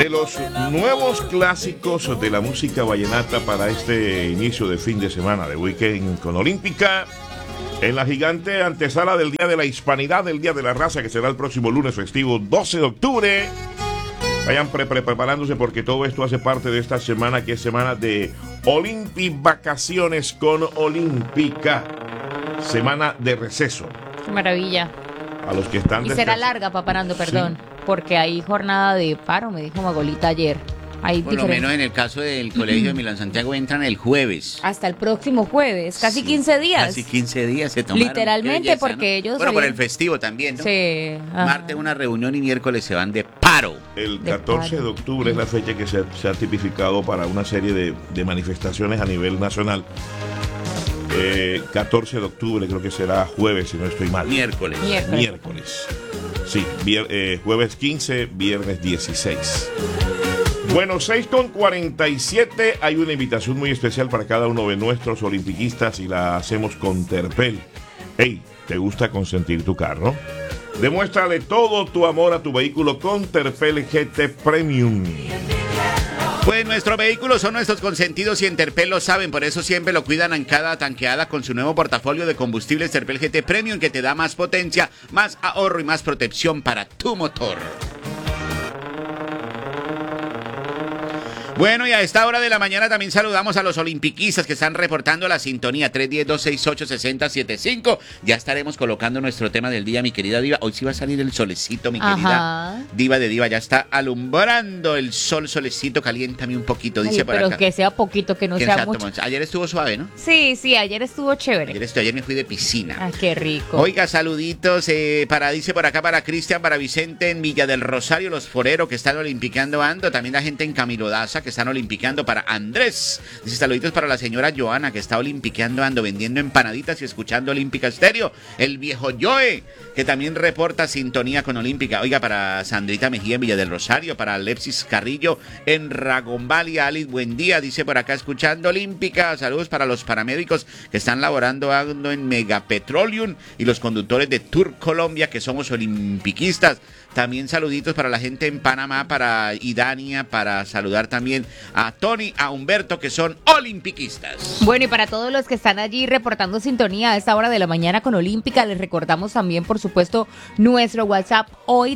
De los nuevos clásicos de la música vallenata para este inicio de fin de semana de Weekend con Olímpica, en la gigante antesala del Día de la Hispanidad, del Día de la Raza, que será el próximo lunes festivo 12 de octubre. Vayan preparándose porque todo esto hace parte de esta semana, que es semana de Olympi Vacaciones con Olímpica. Semana de receso. Qué maravilla. A los que están... Y será larga, paparando, perdón, sí, porque hay jornada de paro, me dijo Magolita ayer. Hay por lo menos en el caso del colegio de Milán Santiago entran el jueves. Hasta el próximo jueves, casi 15 días. Casi 15 días se tomaron. Literalmente, belleza, porque ¿no? Ellos... Bueno, por el festivo también, ¿no? Sí. Martes una reunión y miércoles se van de paro. El 14 de octubre es la fecha que se ha tipificado para una serie de manifestaciones a nivel nacional. 14 de octubre creo que será jueves, si no estoy mal. Miércoles. Sí, jueves 15, viernes 16. Bueno, 6:47. Hay una invitación muy especial para cada uno de nuestros olimpiquistas y la hacemos con Terpel. Hey, ¿te gusta consentir tu carro? Demuéstrale todo tu amor a tu vehículo con Terpel GT Premium. Pues nuestros vehículos son nuestros consentidos y en Terpel lo saben, por eso siempre lo cuidan en cada tanqueada con su nuevo portafolio de combustibles Terpel GT Premium, que te da más potencia, más ahorro y más protección para tu motor. Bueno, y a esta hora de la mañana también saludamos a los olimpiquistas que están reportando la sintonía 310-268-6075. Ya estaremos colocando nuestro tema del día, mi querida Diva. Hoy sí va a salir el solecito, mi querida Diva de Diva. Ya está alumbrando el sol, solecito, caliéntame un poquito, dice por acá. Pero que sea poquito, que no sea mucho. Ayer estuvo suave, ¿no? Sí, ayer estuvo chévere. Ayer me fui de piscina. Ah, qué rico. Oiga, saluditos, dice por acá para Cristian, para Vicente en Villa del Rosario, los foreros que están olimpiqueando ando. También la gente en Camilo Daza que están olimpiqueando, para Andrés. Dice saluditos para la señora Joana que está olimpiqueando ando, vendiendo empanaditas y escuchando Olímpica Estéreo. El viejo Joe que también reporta sintonía con Olímpica. Oiga, para Sandrita Mejía en Villa del Rosario, para Alexis Carrillo en Ragonvalia. Alice, buen día, dice por acá escuchando Olímpica. Saludos para los paramédicos que están laborando ando en Megapetroleum y los conductores de Tour Colombia que somos olimpiquistas. También saluditos para la gente en Panamá, para Idania, para saludar también a Tony, a Humberto, que son olimpiquistas. Bueno, y para todos los que están allí reportando sintonía a esta hora de la mañana con Olímpica, les recordamos también, por supuesto, nuestro WhatsApp hoy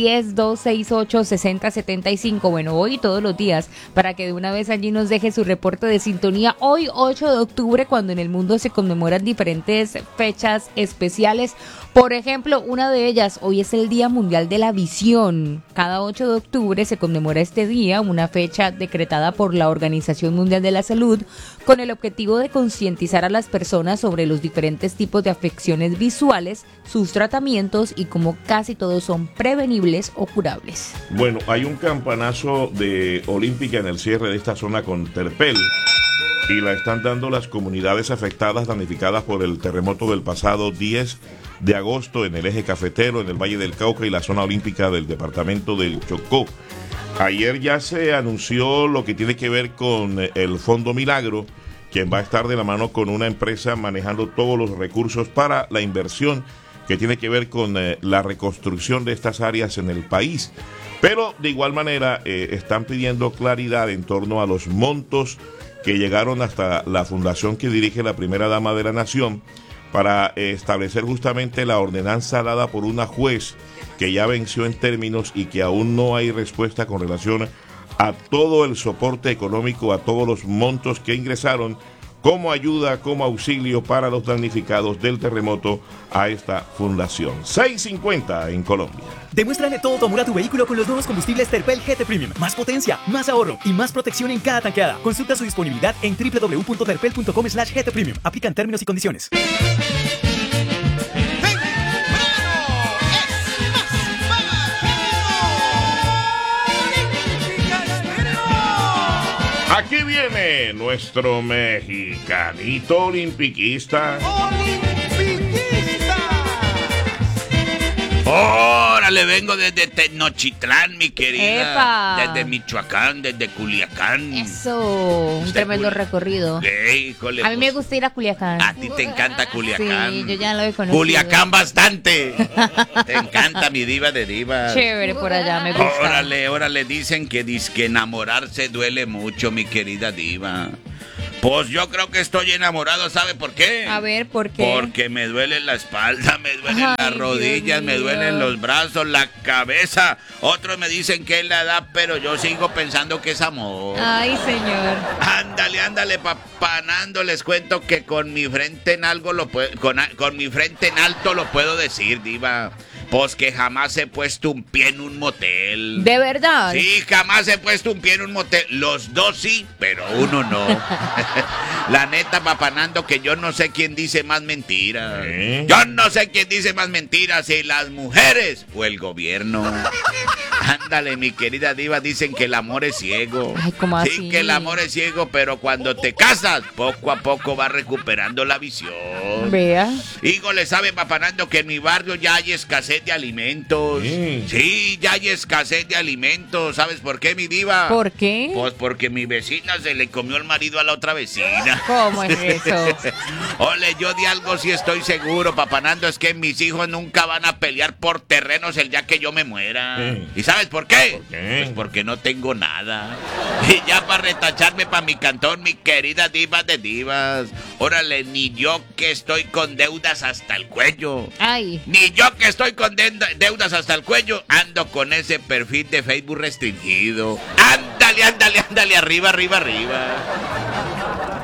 310-268-6075. Bueno, hoy y todos los días, para que de una vez allí nos deje su reporte de sintonía. Hoy, 8 de octubre, cuando en el mundo se conmemoran diferentes fechas especiales. Por ejemplo, una de ellas, hoy es el Día Mundial de la Visión. Cada 8 de octubre se conmemora este día, una fecha decretada por la Organización Mundial de la Salud, con el objetivo de concientizar a las personas sobre los diferentes tipos de afecciones visuales, sus tratamientos y cómo casi todos son prevenibles o curables. Bueno, hay un campanazo de Olímpica en el cierre de esta zona con Terpel. Y la están dando las comunidades afectadas, damnificadas por el terremoto del pasado 10 de agosto en el eje cafetero, en el Valle del Cauca y la zona olímpica del departamento del Chocó. Ayer ya se anunció lo que tiene que ver con el Fondo Milagro, quien va a estar de la mano con una empresa manejando todos los recursos para la inversión que tiene que ver con la reconstrucción de estas áreas en el país. Pero de igual manera están pidiendo claridad en torno a los montos que llegaron hasta la fundación que dirige la primera dama de la nación para establecer justamente la ordenanza dada por una juez que ya venció en términos y que aún no hay respuesta con relación a todo el soporte económico, a todos los montos que ingresaron como ayuda, como auxilio para los damnificados del terremoto a esta fundación. 6:50 en Colombia. Demuéstrale todo tu amor a tu vehículo con los nuevos combustibles Terpel GT Premium. Más potencia, más ahorro y más protección en cada tanqueada. Consulta su disponibilidad en www.terpel.com/GT Premium. Aplican términos y condiciones. Aquí viene nuestro mexicanito olimpiquista. Órale, vengo desde Tenochtitlán, mi querida. ¡Epa! Desde Michoacán, desde Culiacán. Eso, un tremendo recorrido. Híjole, A mí me gusta ir a Culiacán. a ti te encanta Culiacán. Sí, yo ya lo he conocido. Culiacán bastante. Te encanta mi diva de divas. Chévere por allá, me gusta. Órale, dicen que enamorarse duele mucho, mi querida diva. Pues yo creo que estoy enamorado, ¿sabe por qué? A ver, ¿por qué? Porque me duele la espalda, me duelen Ay, las rodillas, Dios me mío. duelen los brazos, la cabeza. Otros me dicen que es la edad, pero yo sigo pensando que es amor. Ay, señor. Ándale, papanando, les cuento que con mi frente en algo con mi frente en alto lo puedo decir, diva. Pues que jamás he puesto un pie en un motel. ¿De verdad? Sí, jamás he puesto un pie en un motel. Los dos sí, pero uno no. La neta, papanando, que yo no sé quién dice más mentiras. Yo no sé quién dice más mentiras, si las mujeres o el gobierno. Ándale, mi querida diva, dicen que el amor es ciego. Ay, ¿cómo así? Sí, que el amor es ciego, pero cuando te casas, poco a poco va recuperando la visión. Vea. Híjole, sabe, papanando, que en mi barrio ya hay escasez de alimentos. Sí, ya hay escasez de alimentos. ¿Sabes por qué, mi diva? ¿Por qué? Pues porque mi vecina se le comió el marido a la otra vecina. ¿Cómo es eso? Ole, yo de algo sí estoy seguro, papanando, es que mis hijos nunca van a pelear por terrenos el día que yo me muera. ¿Y sabes por qué? ¿Por qué? Pues porque no tengo nada. Y ya para retacharme para mi cantón, mi querida diva de divas. Órale, ni yo que estoy con deudas hasta el cuello. Ay. Ni yo que estoy con deudas hasta el cuello, ando con ese perfil de Facebook restringido. Ándale, arriba.